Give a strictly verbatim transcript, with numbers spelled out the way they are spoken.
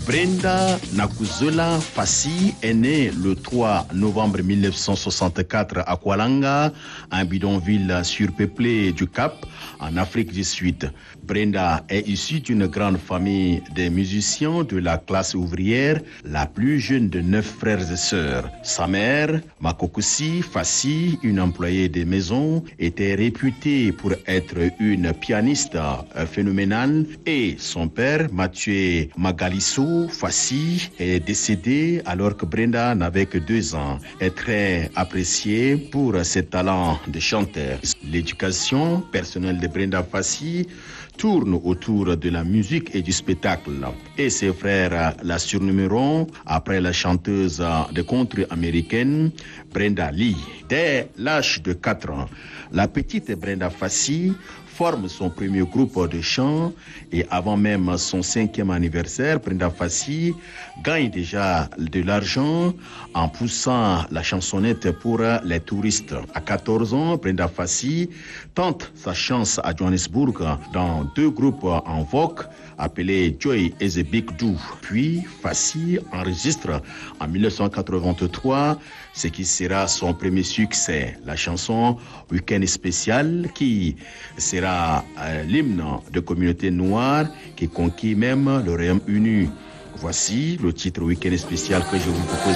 Brenda Nakuzula Fassi est née le trois novembre mille neuf cent soixante-quatre à Kualanga, un bidonville surpeuplé du Cap, en Afrique du Sud. Brenda est issue d'une grande famille de musiciens de la classe ouvrière, la plus jeune de neuf frères et sœurs. Sa mère, Makokusi Fassi, une employée de maison, était réputée pour être une pianiste phénoménale, et son père, Mathieu Magalisso Fassi, est décédé alors que Brenda n'avait que deux ans. Est très appréciée pour ses talents de chanteur. L'éducation personnelle de Brenda Fassi tourne autour de la musique et du spectacle. Et ses frères la surnommeront après la chanteuse de country américaine Brenda Lee. Dès l'âge de quatre ans, la petite Brenda Fassi forme son premier groupe de chant, et avant même son cinquième anniversaire, Brenda Fassi gagne déjà de l'argent en poussant la chansonnette pour les touristes. À quatorze ans, Brenda Fassi tente sa chance à Johannesburg dans deux groupes en vogue appelés Joy et The Big Do. Puis Fassi enregistre en mille neuf cent quatre-vingt-trois ce qui sera son premier succès, la chanson Week-end spécial, qui sera euh, l'hymne de communauté noire qui conquit même le Royaume-Uni. Voici le titre Week-end spécial que je vous propose.